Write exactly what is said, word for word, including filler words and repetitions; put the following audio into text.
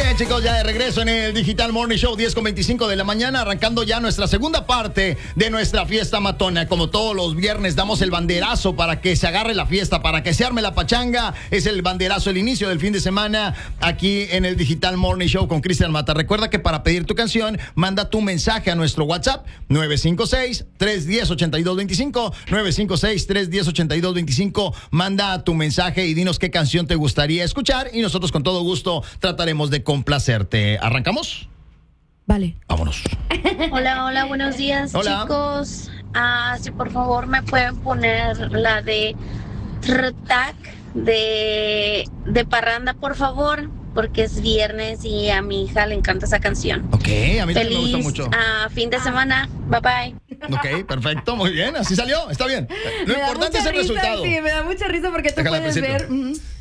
bien, chicos, ya de regreso en el Digital Morning Show, diez con veinticinco de la mañana, arrancando ya nuestra segunda parte de nuestra fiesta matona. Como todos los viernes, damos el banderazo para que se agarre la fiesta, para que se arme la pachanga. Es el banderazo, el inicio del fin de semana, aquí en el Digital Morning Show con Cristian Mata. Recuerda que para pedir tu canción, manda tu mensaje a nuestro WhatsApp, nueve cinco seis, tres uno cero, ocho dos dos cinco, nueve cinco seis, tres uno cero, ocho dos dos cinco. Manda tu mensaje y dinos qué canción te gustaría escuchar y nosotros con todo gusto trataremos de complacerte. ¿Arrancamos? Vale. Vámonos. Hola, hola, buenos días, Hola. chicos. Ah, si por favor me pueden poner la de Trtac de, de Parranda, por favor, porque es viernes y a mi hija le encanta esa canción. Ok, a mí también me gusta Feliz mucho. ah, fin de semana. Bye bye. Ok, perfecto, muy bien, así salió, está bien. Lo Me da importante es mucha el risa, resultado. Sí, me da mucha risa porque tú Déjala puedes presento. ver. mm,